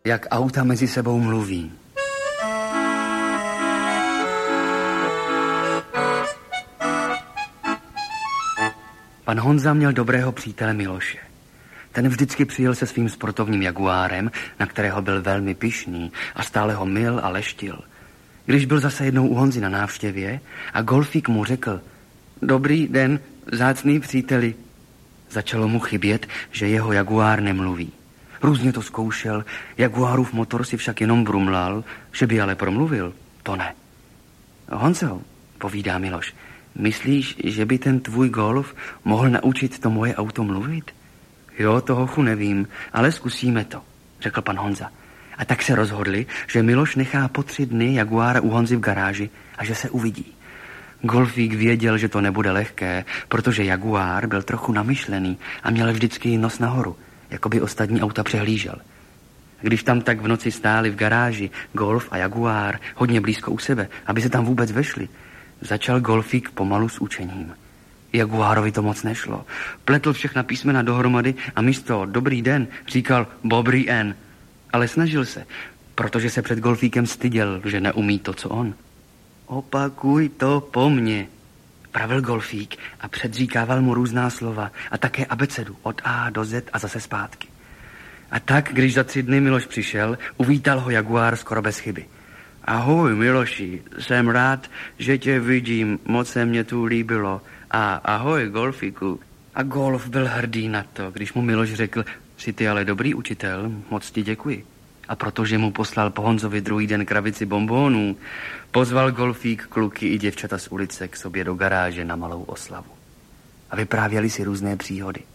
Jak auta mezi sebou mluví. Pan Honza měl dobrého přítele Miloše. Ten vždycky přijel se svým sportovním Jaguárem, na kterého byl velmi pyšný a stále ho mil a leštil. Když byl zase jednou u Honzy na návštěvě a Golfík mu řekl: Dobrý den, vzácný příteli. Začalo mu chybět, že jeho Jaguár nemluví. Různě to zkoušel, Jaguárův motor si však jenom brumlal, že by ale promluvil, to ne. Honzo, povídá Miloš, myslíš, že by ten tvůj Golf mohl naučit to moje auto mluvit? Jo, to hochu nevím, ale zkusíme to, řekl pan Honza. A tak se rozhodli, že Miloš nechá po 3 dny Jaguára u Honzy v garáži a že se uvidí. Golfík věděl, že to nebude lehké, protože Jaguár byl trochu namyšlený a měl vždycky nos nahoru, jako by ostatní auta přehlížel. Když tam tak v noci stáli v garáži Golf a Jaguár hodně blízko u sebe, aby se tam vůbec vešli, začal Golfík pomalu s učením. Jaguárovi to moc nešlo. Pletl všechna písmena dohromady a místo dobrý den říkal bobrý en. Ale snažil se, protože se před Golfíkem styděl, že neumí to, co on. Opakuj to po mně, pravil Golfík a předříkával mu různá slova a také abecedu od A do Z a zase zpátky. A tak, když za 3 dny Miloš přišel, uvítal ho Jaguár skoro bez chyby. Ahoj, Miloši, jsem rád, že tě vidím, moc se mě tu líbilo. A ahoj, Golfíku. A Golf byl hrdý na to, když mu Miloš řekl, jsi ty ale dobrý učitel, moc ti děkuji. A protože mu poslal po Honzovi druhý den krabici bonbónů, pozval Golfík kluky i děvčata z ulice k sobě do garáže na malou oslavu. A vyprávěli si různé příhody.